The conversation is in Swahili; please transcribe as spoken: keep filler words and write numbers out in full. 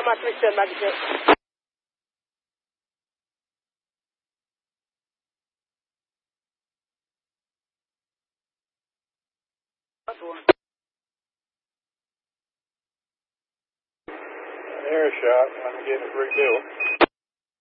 my three-step magazine. Air shot. I'm getting a free bill.